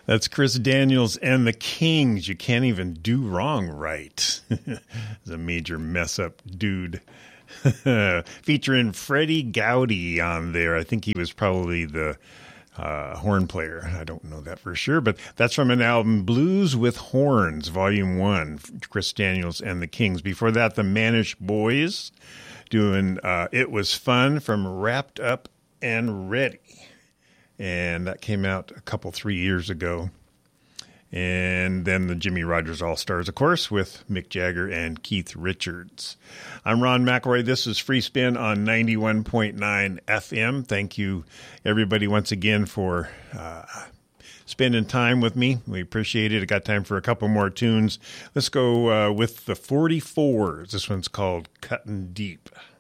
That's Chris Daniels and the Kings. You can't even do wrong right. It's a major mess up dude. Featuring Freddie Gowdy on there. I think he was probably the horn player. I don't know that for sure, but that's from an album, Blues with Horns, Volume 1, Chris Daniels and the Kings. Before that, the Manish Boys doing It Was Fun from Wrapped Up and Ready. And that came out 3 years ago. And then the Jimmy Rogers All-Stars, of course, with Mick Jagger and Keith Richards. I'm Ron McElroy. This is Free Spin on 91.9 FM. Thank you, everybody, once again for spending time with me. We appreciate it. I got time for a couple more tunes. Let's go with the 44s. This one's called Cutting Deep.